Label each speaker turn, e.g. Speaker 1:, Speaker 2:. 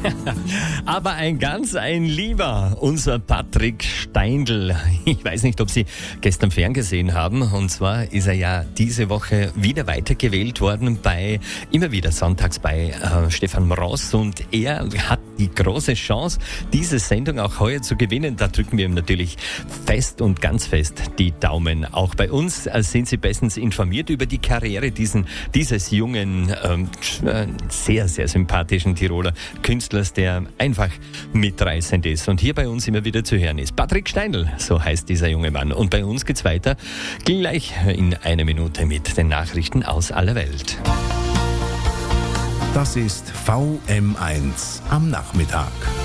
Speaker 1: Aber ein Lieber, unser Patrick Steindl. Ich weiß nicht, ob Sie gestern ferngesehen haben. Und zwar ist er ja diese Woche wieder weitergewählt worden immer wieder sonntags bei Stefan Ross. Und er hat die große Chance, diese Sendung auch heuer zu gewinnen. Da drücken wir ihm natürlich ganz fest die Daumen. Auch bei uns sind Sie bestens informiert über die Karriere dieses jungen, sehr, sehr sympathischen Tiroler Künstlers, der einfach mitreißend ist und hier bei uns immer wieder zu hören ist. Patrick Steindl, so heißt dieser junge Mann. Und bei uns geht's weiter gleich in 1 Minute mit den Nachrichten aus aller Welt.
Speaker 2: Das ist VM1 am Nachmittag.